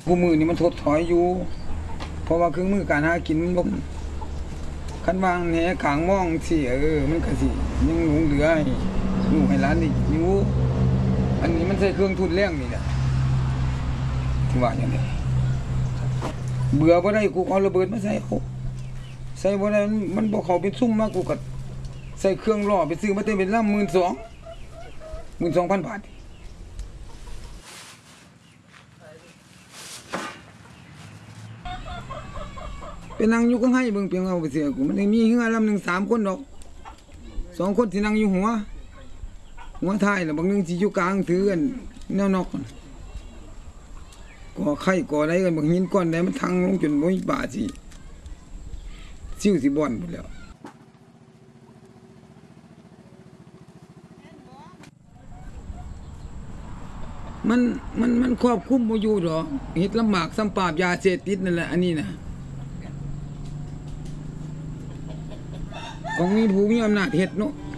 กูมือนี่มันถดถอยอยู่เพราะว่าเครื่องมือการหากินมันบ่คันวางแหขางมองสิมันก็สิยังหลงเหลือให้ลูกให้หลานนี่อยู่อันนี้มันใช้เครื่องทุนแรงนี่แหละที่ว่าอย่างนี้เบื่อบ่ได้กูเอาระเบิดมาใส่เขาใส่บ่ได้มันบ่เข้าเป็นซุ่มมากูก็ใส่เครื่องล่อไปซื้อมาเต็มเป็นลำ 12,000 บาทไปนั่งอยู่ก็ให้เบิ่งเพียงเอาไปเสียกูมันมีเฮือลำหนึ่ง3 คนดอก2 คนที่นั่งอยู่หัวท้ายแล้วบางนึงสิอยู่กลางถือกันแนวนอกก่อไข่ก่ออะไรกันบางหินก้อนใดมันทังลงจนบ่มีป่าสิซิ่วสิบ่อนหมดแล้วมันครอบคุมบ่อยู่ดอกเฮ็ดลำบากซ้ำปราบยาเสพติดนั่นแหละอันนี้นะของมีผู้มีอำนาจเฮ็ดเนาะ